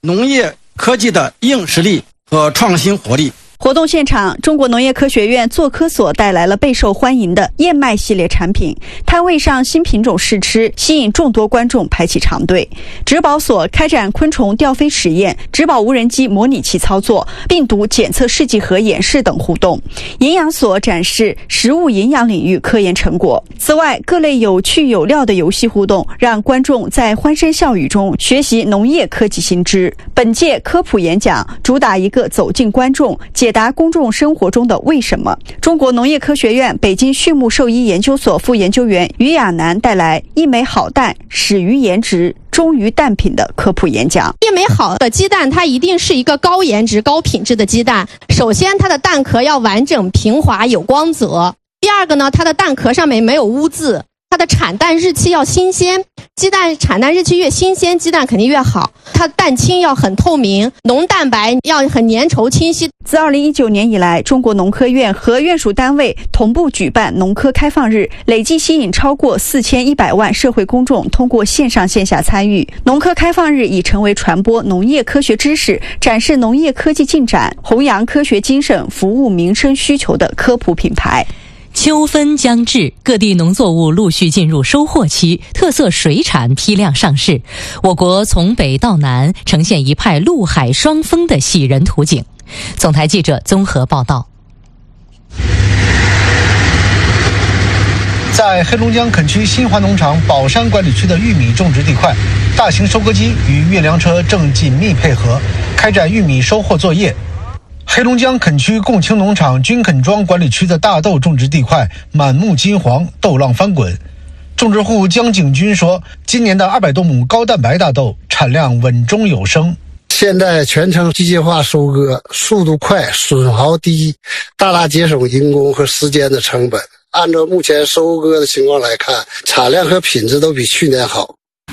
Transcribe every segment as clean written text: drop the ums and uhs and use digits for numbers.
农业科技的硬实力和创新活力。 活动现场，中国农业科学院做科所带来了备受欢迎的燕麦系列产品，摊位上新品种试吃，吸引众多观众排起长队。植保所开展昆虫吊飞实验、植保无人机模拟器操作、病毒检测试剂盒演示等互动。营养所展示食物营养领域科研成果。此外，各类有趣有料的游戏互动，让观众在欢声笑语中学习农业科技新知。本届科普演讲主打一个走进观众，解答公众生活中的为什么。中国农业科学院北京畜牧兽医研究所副研究员于亚楠带来一枚好蛋始于颜值忠于蛋品的科普演讲。 一枚好的鸡蛋，它一定是一个高颜值高品质的鸡蛋。首先它的蛋壳要完整平滑有光泽，第二个呢，它的蛋壳上面没有污渍，它的产蛋日期要新鲜，鸡蛋产蛋日期越新鲜，鸡蛋肯定越好。它蛋清要很透明，浓蛋白要很粘稠清晰。 自2019年以来，中国农科院和院属单位同步举办农科开放日，累计吸引超过4100万社会公众通过线上线下参与。农科开放日已成为传播农业科学知识、展示农业科技进展、弘扬科学精神、服务民生需求的科普品牌。 秋分将至，各地农作物陆续进入收获期，特色水产批量上市。我国从北到南呈现一派陆海双丰的喜人图景。总台记者综合报道。 在黑龙江垦区新华农场宝山管理区的玉米种植地块，大型收割机与运粮车正紧密配合，开展玉米收获作业。黑龙江垦区共青农场军垦庄管理区的大豆种植地块满目金黄，豆浪翻滚。种植户江景军说，今年的200多亩高蛋白大豆产量稳中有升。 现在全程机械化收割，速度快，损耗低，大大节省人工和时间的成本。按照目前收割的情况来看，产量和品质都比去年好。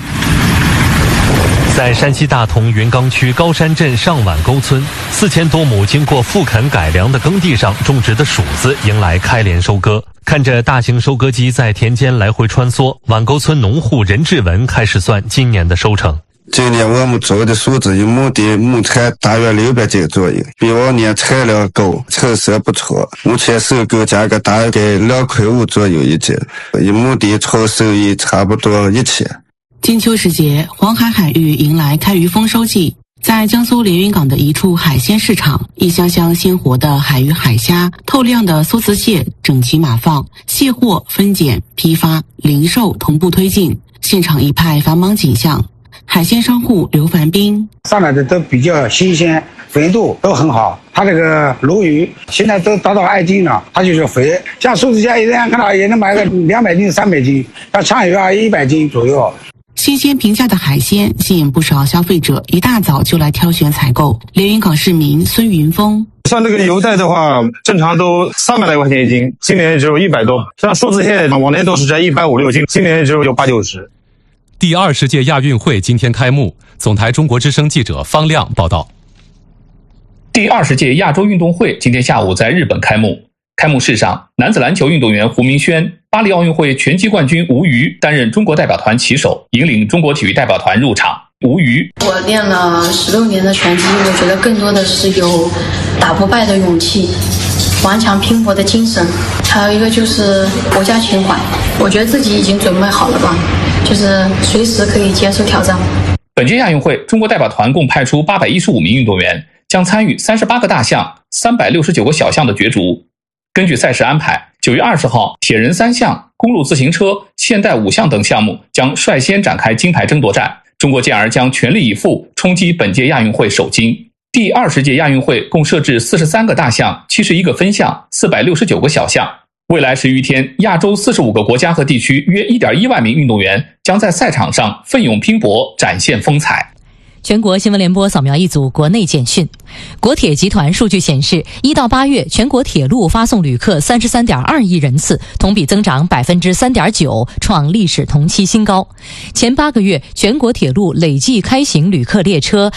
在山西大同云冈区高山镇上碗沟村，4000多亩经过复垦改良的耕地上种植的薯子迎来开镰收割。看着大型收割机在田间来回穿梭，碗沟村农户任志文开始算今年的收成。 今年我们种的薯子一亩地亩产大约600斤左右，比往年产量高，成色不错。目前收购价格大概2.5块左右一斤，一亩地超收益差不多1000。 金秋时节，黄海海域迎来开渔丰收季。在江苏连云港的一处海鲜市场，一箱箱鲜活的海鱼海虾、透亮的梭子蟹整齐码放，卸货、分拣、批发、零售同步推进，现场一派繁忙景象。海鲜商户刘凡斌： 上来的都比较新鲜，肥度都很好。它这个鲈鱼现在都达到2斤了，它就是肥。像梭子蟹一样看到也能买个200斤、300斤，像鲳鱼啊100斤左右。 新鲜平价的海鲜吸引不少消费者一大早就来挑选采购。连云港市民孙云峰： 像这个油带的话，正常都300来块钱一斤，今年只有100多。像梭子蟹往年都是在150、60斤，今年只有80、90。 第20届亚运会今天开幕，总台中国之声记者方亮报道。 第20届亚洲运动会今天下午在日本开幕。开幕式上，男子篮球运动员胡明轩、巴黎奥运会拳击冠军吴瑜担任中国代表团旗手，引领中国体育代表团入场。吴瑜： 我练了16年的拳击，我觉得更多的是有打不败的勇气，顽强拼搏的精神，还有一个就是国家情怀。我觉得自己已经准备好了吧，就是随时可以接受挑战。 本届亚运会，中国代表团共派出815名运动员，将参与38个大项、369个小项的角逐。根据赛事安排，9月20号，铁人3项、公路自行车、现代5项等项目将率先展开金牌争夺战。中国健儿将全力以赴冲击本届亚运会首金。第20届亚运会共设置43个大项、71个分项、469个小项。未来10余天，亚洲45个国家和地区约1.1万名运动员将在赛场上奋勇拼搏，展现风采。 全国新闻联播扫描一组国内简讯。国铁集团数据显示，1到8月全国铁路发送旅客33.2亿人次，同比增长 3.9%， 创历史同期新高。前8个月全国铁路累计开行旅客列车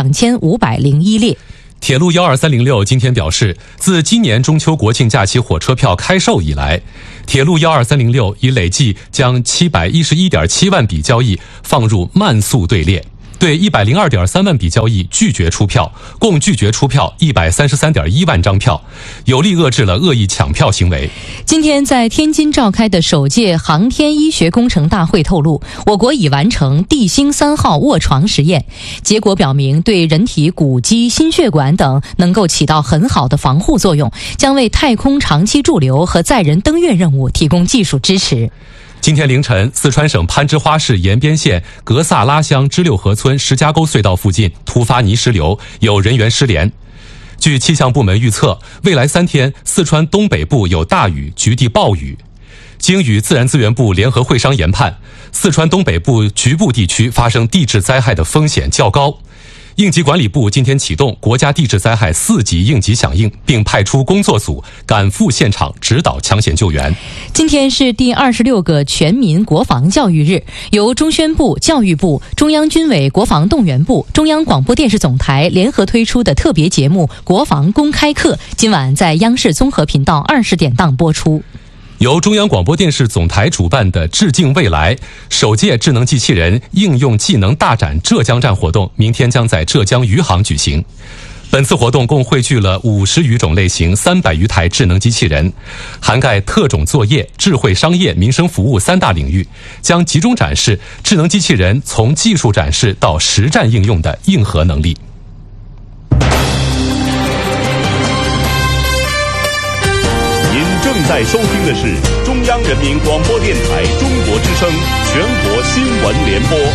2501列。 铁路12306今天表示，自今年中秋国庆假期火车票开售以来，铁路12306已累计将711.7万笔交易放入慢速队列。 对102.3万笔交易拒绝出票，共拒绝出票133.1万张票，有力遏制了恶意抢票行为。 今天在天津召开的首届航天医学工程大会透露，我国已完成地星3号卧床实验，结果表明对人体骨肌、心血管等能够起到很好的防护作用，将为太空长期驻留和载人登月任务提供技术支持。 今天凌晨，四川省攀枝花市延边县格萨拉乡支六河村石家沟隧道附近突发泥石流，有人员失联。据气象部门预测，未来3天，四川东北部有大雨，局地暴雨。经与自然资源部联合会商研判，四川东北部局部地区发生地质灾害的风险较高。应急管理部今天启动国家地质灾害4级应急响应，并派出工作组赶赴现场指导抢险救援。 今天是第26个全民国防教育日，由中宣部、教育部、中央军委国防动员部、中央广播电视总台联合推出的特别节目《国防公开课》，今晚在央视综合频道20点档播出。 由中央广播电视总台主办的致敬未来首届智能机器人应用技能大展浙江站活动，明天将在浙江余杭举行。本次活动共汇聚了50余种类型、300余台智能机器人，涵盖特种作业、智慧商业、民生服务3大领域，将集中展示智能机器人从技术展示到实战应用的硬核能力。 正在收听的是中央人民广播电台中国之声全国新闻联播。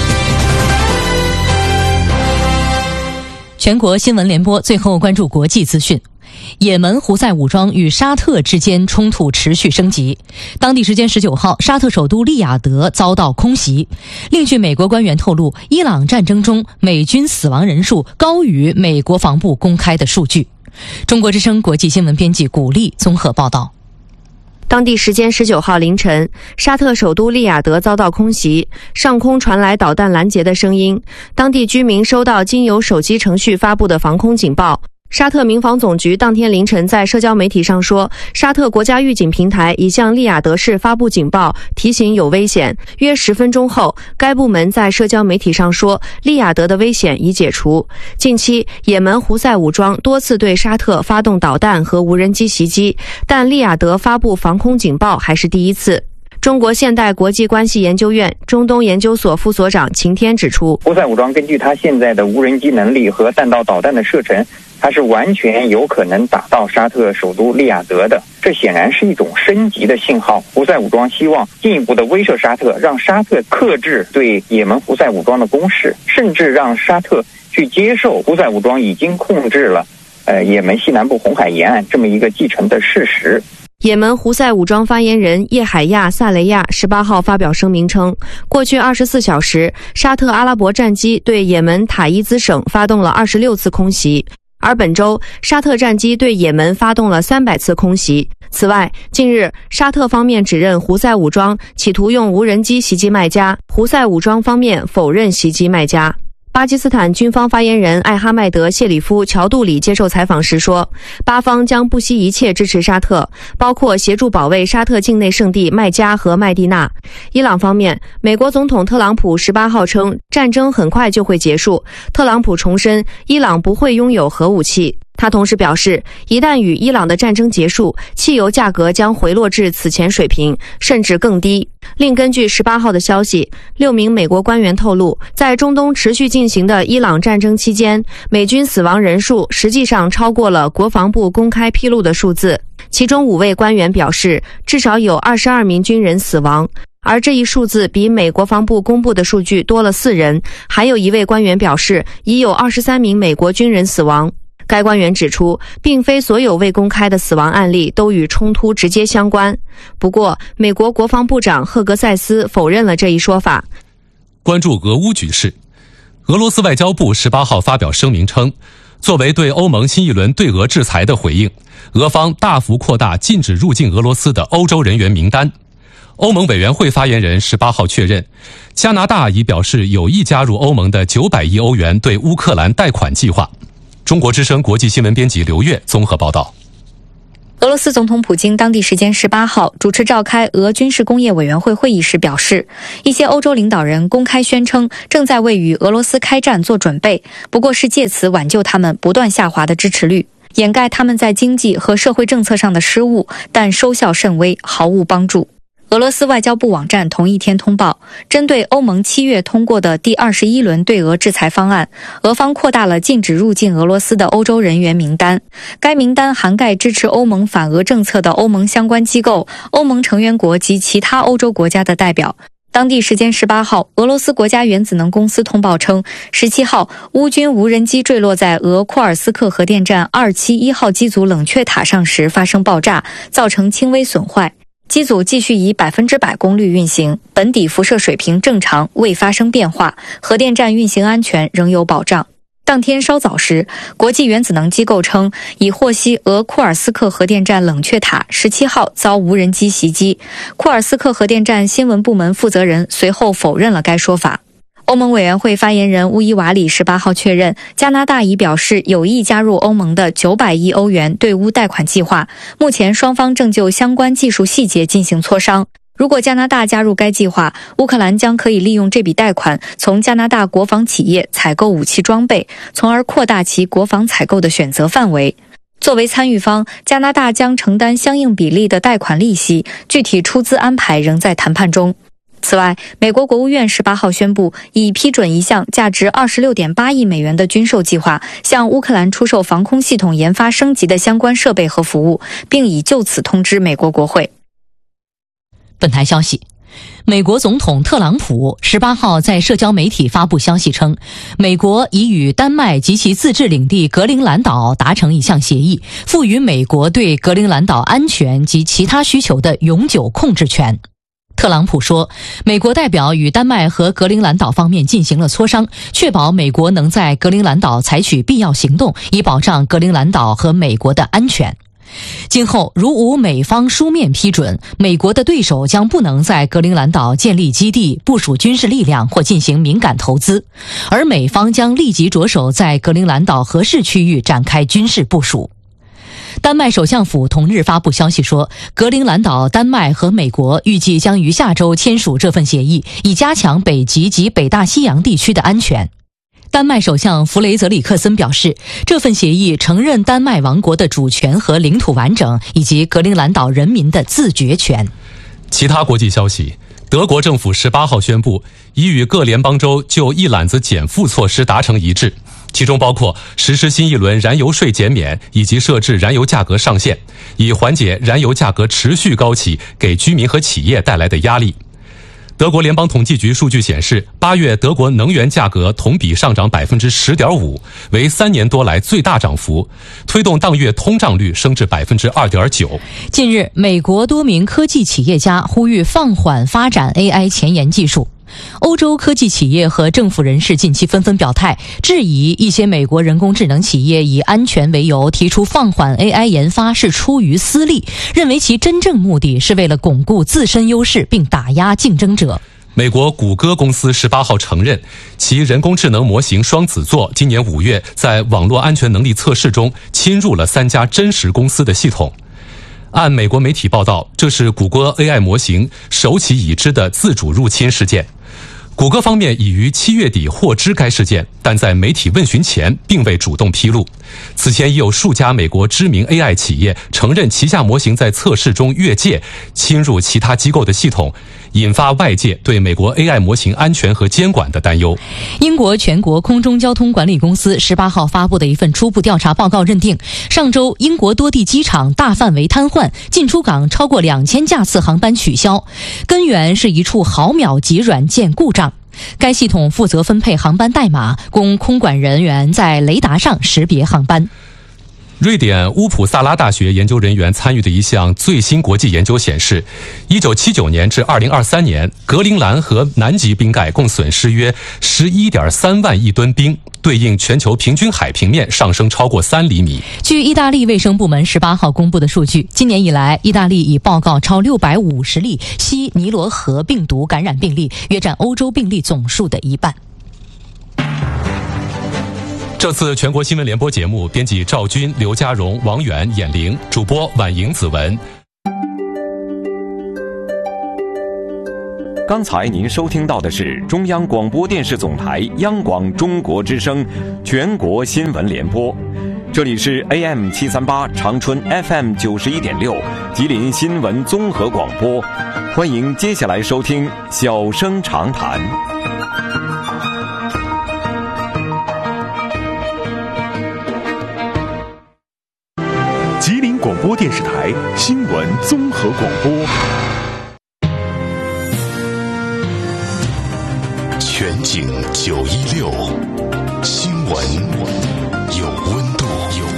全国新闻联播，最后关注国际资讯。也门胡塞武装与沙特之间冲突持续升级。当地时间19号，沙特首都利雅得遭到空袭。另据美国官员透露，伊朗战争中美军死亡人数高于美国防部公开的数据。中国之声国际新闻编辑古丽综合报道。 当地时间19号凌晨，沙特首都利雅得遭到空袭，上空传来导弹拦截的声音。当地居民收到经由手机程序发布的防空警报。沙特民防总局当天凌晨在社交媒体上说，沙特国家预警平台已向利雅得市发布警报，提醒有危险。约10分钟后，该部门在社交媒体上说，利雅得的危险已解除。近期，也门胡塞武装多次对沙特发动导弹和无人机袭击，但利雅得发布防空警报还是第一次。中国现代国际关系研究院中东研究所副所长秦天指出， 胡塞武装根据它现在的无人机能力和弹道导弹的射程，它是完全有可能打到沙特首都利雅得的，这显然是一种升级的信号。胡塞武装希望进一步的威慑沙特，让沙特克制对也门胡塞武装的攻势，甚至让沙特去接受胡塞武装已经控制了也门西南部红海沿岸这么一个既成的事实。 也门胡塞武装发言人叶海亚·萨雷亚18号发表声明称，过去24小时，沙特阿拉伯战机对也门塔伊兹省发动了26次空袭，而本周沙特战机对也门发动了300次空袭。此外，近日沙特方面指认胡塞武装企图用无人机袭击麦加，胡塞武装方面否认袭击麦加。巴基斯坦军方发言人艾哈迈德·谢里夫·乔杜里接受采访时说，巴方将不惜一切支持沙特，包括协助保卫沙特境内圣地麦加和麦地那。伊朗方面，美国总统特朗普18号称，战争很快就会结束。特朗普重申，伊朗不会拥有核武器。他同时表示，一旦与伊朗的战争结束，汽油价格将回落至此前水平，甚至更低。另根据18号的消息，6名美国官员透露，在中东持续进行的伊朗战争期间，美军死亡人数实际上超过了国防部公开披露的数字。其中5位官员表示，至少有22名军人死亡，而这一数字比美国防部公布的数据多了4人。还有1位官员表示，已有23名美国军人死亡。该官员指出，并非所有未公开的死亡案例都与冲突直接相关。不过，美国国防部长赫格塞斯否认了这一说法。 关注俄乌局势，俄罗斯外交部18号发表声明称，作为对欧盟新一轮对俄制裁的回应，俄方大幅扩大禁止入境俄罗斯的欧洲人员名单。欧盟委员会发言人18号确认，加拿大已表示有意加入欧盟的900亿欧元对乌克兰贷款计划。中国之声国际新闻编辑刘越综合报道。 俄罗斯总统普京当地时间18号主持召开俄军事工业委员会会议时表示，一些欧洲领导人公开宣称正在为与俄罗斯开战做准备，不过是借此挽救他们不断下滑的支持率，掩盖他们在经济和社会政策上的失误，但收效甚微，毫无帮助。俄罗斯外交部网站同一天通报，针对欧盟7月通过的第21轮对俄制裁方案，俄方扩大了禁止入境俄罗斯的欧洲人员名单。该名单涵盖支持欧盟反俄政策的欧盟相关机构、欧盟成员国及其他欧洲国家的代表。当地时间18号，俄罗斯国家原子能公司通报称，17号乌军无人机坠落在俄库尔斯克核电站271号机组冷却塔上时发生爆炸，造成轻微损坏。机组继续以100%功率运行，本底辐射水平正常，未发生变化，核电站运行安全仍有保障。当天稍早时，国际原子能机构称已获悉俄库尔斯克核电站冷却塔17号遭无人机袭击。库尔斯克核电站新闻部门负责人随后否认了该说法。欧盟委员会发言人乌伊瓦里18号确认，加拿大已表示有意加入欧盟的900亿欧元对乌贷款计划，目前双方正就相关技术细节进行磋商。如果加拿大加入该计划，乌克兰将可以利用这笔贷款从加拿大国防企业采购武器装备，从而扩大其国防采购的选择范围。作为参与方，加拿大将承担相应比例的贷款利息，具体出资安排仍在谈判中。此外，美国国务院18号宣布，已批准一项价值26.8亿美元的军售计划，向乌克兰出售防空系统研发升级的相关设备和服务，并已就此通知美国国会。 本台消息，美国总统特朗普18号在社交媒体发布消息称，美国已与丹麦及其自治领地格陵兰岛达成一项协议，赋予美国对格陵兰岛安全及其他需求的永久控制权。特朗普说，美国代表与丹麦和格陵兰岛方面进行了磋商，确保美国能在格陵兰岛采取必要行动，以保障格陵兰岛和美国的安全。今后如无美方书面批准，美国的对手将不能在格陵兰岛建立基地、部署军事力量或进行敏感投资，而美方将立即着手在格陵兰岛合适区域展开军事部署。丹麦首相府同日发布消息说，格陵兰岛、丹麦和美国预计将于下周签署这份协议，以加强北极及北大西洋地区的安全。丹麦首相弗雷泽里克森表示，这份协议承认丹麦王国的主权和领土完整，以及格陵兰岛人民的自决权。 其他国际消息，德国政府18号宣布，已与各联邦州就一揽子减负措施达成一致，其中包括实施新一轮燃油税减免，以及设置燃油价格上限，以缓解燃油价格持续高企给居民和企业带来的压力。德国联邦统计局数据显示，8月德国能源价格同比上涨 10.5%， 为3年多来最大涨幅，推动当月通胀率升至 2.9%。 近日，美国多名科技企业家呼吁放缓发展 AI 前沿技术。欧洲科技企业和政府人士近期纷纷表态，质疑一些美国人工智能企业以安全为由提出放缓 AI 研发是出于私利，认为其真正目的是为了巩固自身优势并打压竞争者。 美国谷歌公司18号承认，其人工智能模型双子座今年5月在网络安全能力测试中侵入了3家真实公司的系统。按美国媒体报道，这是谷歌 AI 模型首起已知的自主入侵事件。谷歌方面已于7月底获知该事件，但在媒体问询前并未主动披露。此前已有数家美国知名 AI 企业承认旗下模型在测试中越界，侵入其他机构的系统，引发外界对美国 AI 模型安全和监管的担忧。 英国全国空中交通管理公司18号发布的一份初步调查报告认定，上周英国多地机场大范围瘫痪，进出港超过2000架次航班取消，根源是一处毫秒级软件故障。该系统负责分配航班代码，供空管人员在雷达上识别航班。 瑞典乌普萨拉大学研究人员参与的一项最新国际研究显示，1979年至2023年，格陵兰和南极冰盖共损失约11.3万亿吨冰，对应全球平均海平面上升超过3厘米。 据意大利卫生部门18号公布的数据，今年以来，意大利已报告超650例西尼罗河病毒感染病例，约占欧洲病例总数的1半。 这次全国新闻联播节目，编辑赵军、刘家荣、王远、闫玲，主播婉莹、子文。 刚才您收听到的是中央广播电视总台央广中国之声全国新闻联播，这里是 AM 738长春 FM 91.6吉林新闻综合广播，欢迎接下来收听小生长谈。 吉林广播电视台新闻综合广播。全景916，新闻有温度，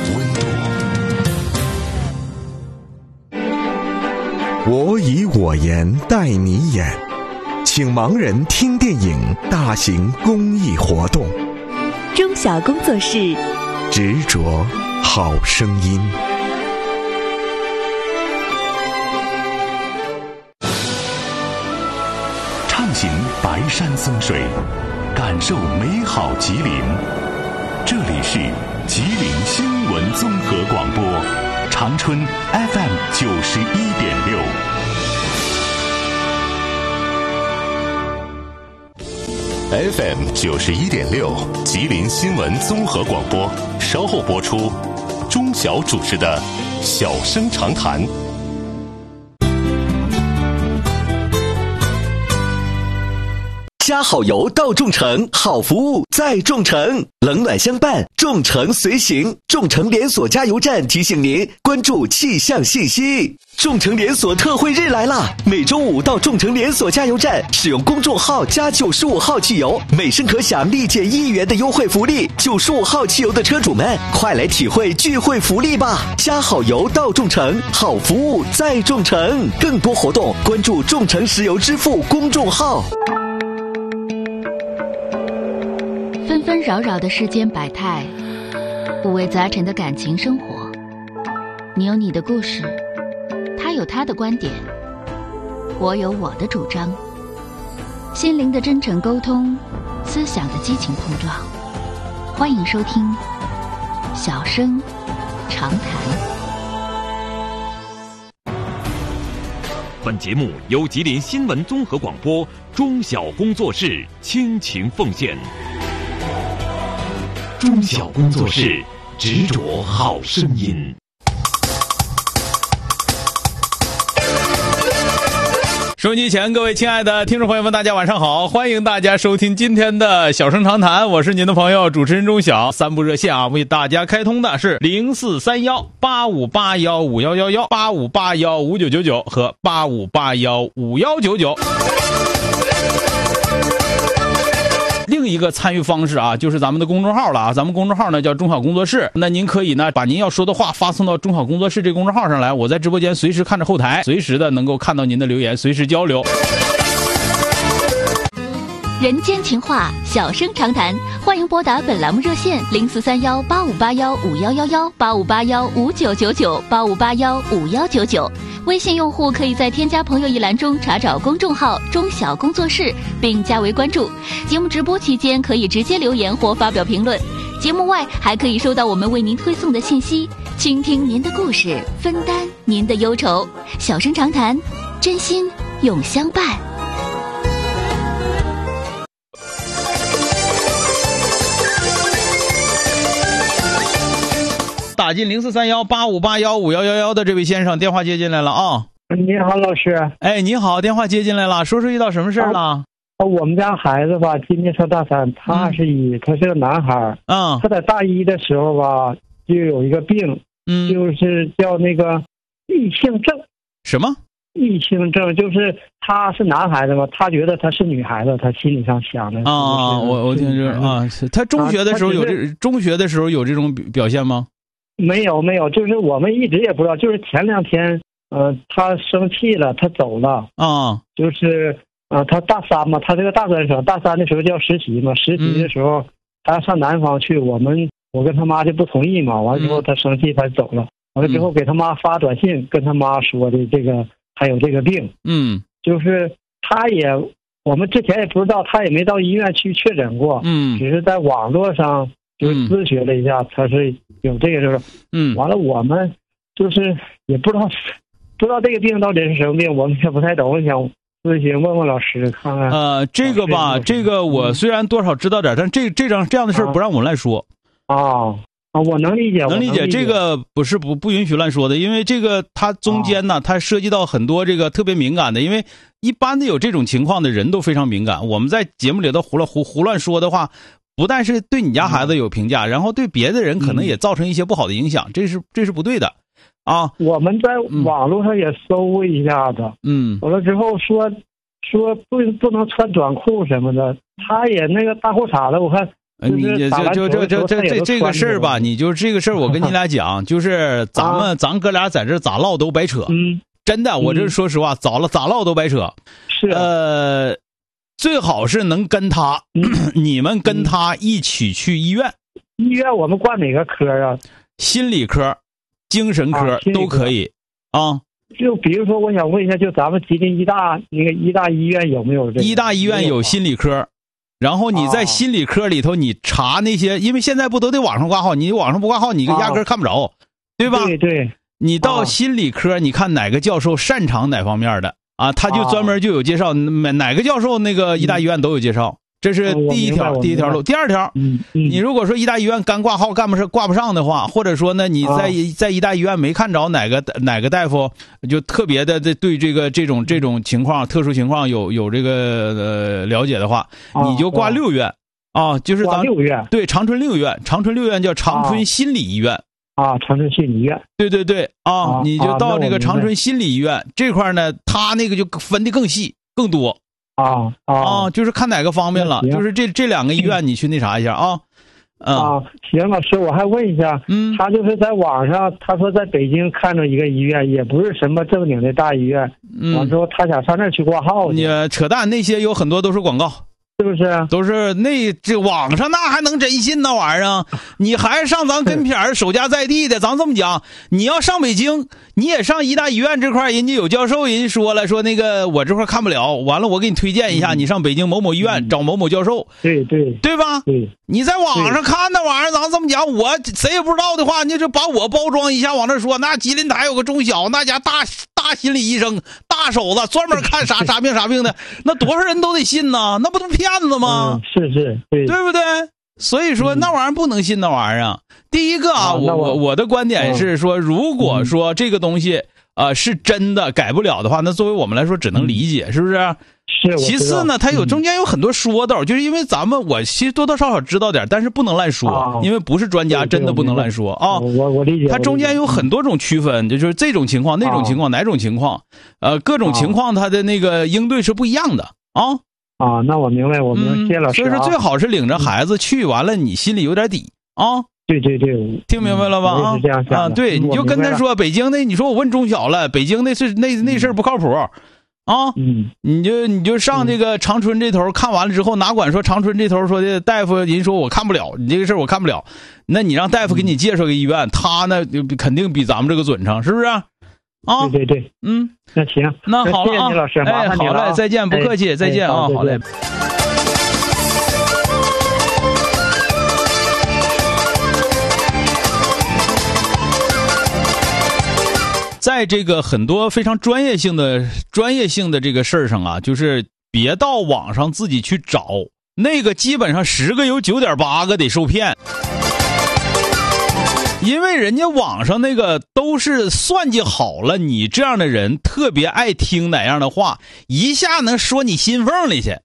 我以我言带你演，请盲人听电影大型公益活动。 中小工作室， 执着好声音。畅行白山松水，感受美好吉林。这里是吉林新闻综合广播，长春 FM 91.6。FM 91.6，吉林新闻综合广播，稍后播出。钟晓主持的《小生长谈》。 加好油到众诚，好服务在众诚，冷暖相伴，众诚随行。众诚连锁加油站提醒您关注气象信息。众诚连锁特惠日来啦！每周五到众诚连锁加油站使用公众号加95号汽油，每升可享立减1元的优惠福利。95号汽油的车主们，快来体会聚会福利吧！加好油到众诚，好服务在众诚。更多活动关注众诚石油支付公众号。 纷纷扰扰的世间百态，五味杂陈的感情生活。你有你的故事，他有他的观点，我有我的主张。心灵的真诚沟通，思想的激情碰撞。欢迎收听小生长谈。 本节目由吉林新闻综合广播中小工作室倾情奉献。中小工作室，执着好声音。 收音机前各位亲爱的听众朋友们，大家晚上好，欢迎大家收听今天的小生长谈，我是您的朋友主持人钟晓。三部热线啊，为大家开通的是043185815111、85815999和85815199。另一个参与方式啊，就是咱们的公众号了啊，咱们公众号呢叫中小工作室，那您可以呢把您要说的话发送到中小工作室这个公众号上来，我在直播间随时看着后台，随时的能够看到您的留言，随时交流。 人间情话，小生长谈，欢迎拨打本栏目热线043185815111、85815999、85815199。微信用户可以在添加朋友一栏中查找公众号中小工作室并加为关注。节目直播期间可以直接留言或发表评论，节目外还可以收到我们为您推送的信息，倾听您的故事，分担您的忧愁。小生长谈，真心永相伴。 打进043185815111的这位先生，电话接进来了啊！ 你好，老师。 哎，你好，电话接进来了，说说遇到什么事儿了？ 我们家孩子吧，今年上大3，他是个男孩。他在大1的时候吧，就有一个病，就是叫那个异性症。 什么？ 异性症就是他是男孩子嘛，他觉得他是女孩子，他心理上想的啊。我听着啊，他中学的时候有这种表现吗？ 没有，就是我们一直也不知道，就是前2天，他生气了，他走了啊， 就是他大3嘛，他这个大专生，大3的时候就要实习嘛，实习的时候他要上南方去，我跟他妈就不同意嘛，完了之后他生气，他走了，完了之后给他妈发短信，跟他妈说的这个还有这个病，就是我们之前也不知道，他也没到医院去确诊过，只是在网络上就是咨询了一下，他是有这个就是完了我们就是也不知道这个病到底是什么病，我们也不太懂，我想咨询问问老师看看。 这个吧，这个我虽然多少知道点，但这样的事不让我们来说。 我能理解， 能理解，这个不允许乱说的，因为这个它中间呢，它涉及到很多这个特别敏感的，因为一般的有这种情况的人都非常敏感。我们在节目里头胡乱说的话，不但是对你家孩子有评价，然后对别的人可能也造成一些不好的影响，这是不对的啊。 我们在网络上也搜过一下子，完了之后说不能穿短裤什么的，他也那个大裤衩子，我看。 你这个事儿吧，你就这个事儿，我跟你俩讲，就是咱哥俩在这咋唠都白扯，真的，我这说实话，咋唠都白扯。 是， 最好是能跟他，你们跟他一起去医院。 医院我们挂哪个科啊？ 心理科、精神科都可以啊。 就比如说，我想问一下，就咱们吉林医大医院有没有这个？ 医大医院有心理科。然后你在心理科里头，你查那些，因为现在不都得网上挂号，你网上不挂号，你压根看不着，对吧？ 对。 你到心理科，你看哪个教授擅长哪方面的啊？他就专门就有介绍，哪个教授那个医大医院都有介绍。这是第一条路。第二条，你如果说医大医院干挂号挂不上的话，或者说呢你在医大医院没看着哪个大夫就特别的对这种情况特殊情况有这个了解的话，你就挂6院啊，就是咱 6院， 对，长春6院，长春6院叫长春心理医院长春心理医院， 对啊，你就到这个长春心理医院这块呢，他那个就分得更细更多。就是看哪个方面了，就是这2个医院你去那啥一下啊。 行，老师，我还问一下，他就是在网上，他说在北京看着一个医院，也不是什么正经的大医院，完之后他想上那儿去挂号。 你扯淡，那些有很多都是广告。 是不是？ 都是这网上那还能真信那玩意儿啊？你还上咱跟前儿守家在地的，咱这么讲，你要上北京，你也上医大医院这块，人家有教授，人家说了，说那个我这块看不了，完了我给你推荐一下，你上北京某某医院找某某教授， 对吧？你在网上看那玩意儿，咱这么讲，我谁也不知道的话，你就把我包装一下，往这说，那吉林台有个中小那家大心理医生，大手子，专门看啥病的，那多少人都得信呢？那不都骗子吗？ 是，对不对？所以说那玩意儿不能信那玩意儿。第一个我的观点是说，如果说这个东西是真的改不了的话，那作为我们来说只能理解，是不是？ 是。 其次呢，它中间有很多说道，就是因为我其实多多少少知道点，但是不能乱说，因为不是专家，真的不能乱说啊。 我理解。 它中间有很多种区分，就是这种情况、那种情况、哪种情况，各种情况它的那个应对是不一样的啊。 那我明白，谢谢老师。 所以说最好是领着孩子去，完了你心里有点底啊。 对， 听明白了吧？对，你就跟他说北京那，你说我问中小了，北京那事儿不靠谱。你就上这个长春这头看完了之后，哪管说长春这头说的大夫，人说我看不了，你这个事儿我看不了，那你让大夫给你介绍个医院，他呢肯定比咱们这个准成，是不是？ 对，那行， 那好了， 谢谢你老师，麻烦你了， 好嘞，再见，不客气，再见啊，好嘞。在这个很多非常专业性的这个事儿上啊，就是别到网上自己去找，那个基本上10个有9.8个得受骗，因为人家网上那个都是算计好了，你这样的人特别爱听哪样的话，一下能说你心缝里去，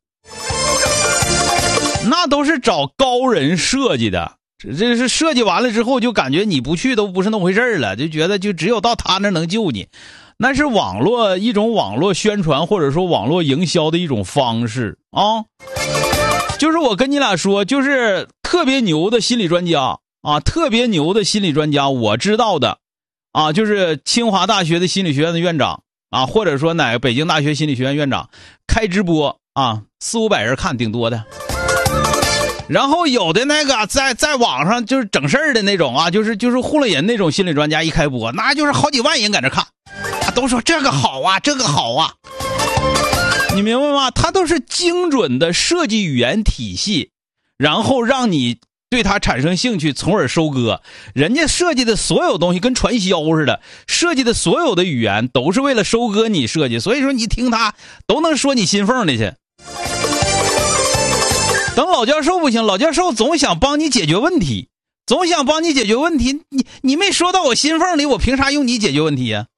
那都是找高人设计的。这是设计完了之后，就感觉你不去都不是那么回事了，就觉得就只有到他那能救你。那是一种网络宣传或者说网络营销的一种方式啊。就是我跟你俩说，就是特别牛的心理专家啊，特别牛的心理专家，我知道的啊，就是清华大学的心理学院的院长啊，或者说哪个北京大学心理学院院长开直播啊，400-500人看顶多的。然后有的那个在网上就是整事儿的那种啊，就是糊弄人那种心理专家一开播，那就是好几万人在那看，都说这个好啊，这个好啊，你明白吗？他都是精准的设计语言体系，然后让你对它产生兴趣，从而收割。人家设计的所有东西跟传销似的，设计的所有的语言都是为了收割你设计，所以说你听他都能说你心缝里去。等老教授不行，老教授总想帮你解决问题，你没说到我心缝里，我凭啥用你解决问题呀？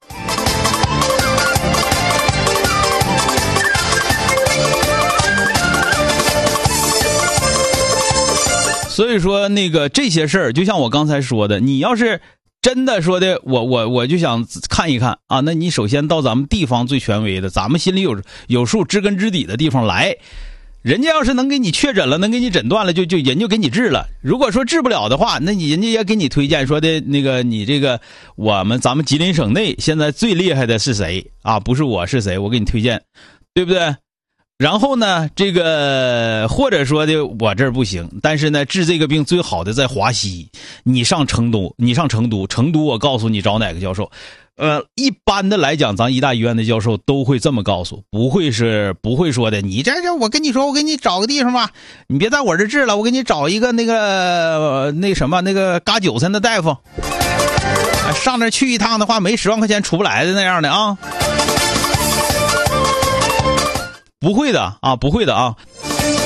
所以说那个这些事儿，就像我刚才说的，你要是真的说的，我就想看一看啊，那你首先到咱们地方最权威的，咱们心里有数、知根知底的地方来。人家要是能给你确诊了，能给你诊断了，就人就给你治了。如果说治不了的话，那人家也给你推荐说的那个你这个咱们吉林省内现在最厉害的是谁啊？不是我是谁，我给你推荐，对不对？然后呢，这个或者说的我这儿不行，但是呢，治这个病最好的在华西，你上成都，我告诉你找哪个教授。一般的来讲，咱医大医院的教授都会这么告诉，不会说的。你这我跟你说，我给你找个地方吧，你别在我这治了，我给你找一个那个嘎韭菜的大夫，上那去一趟的话，没10万块钱出不来的那样的啊。不会的啊，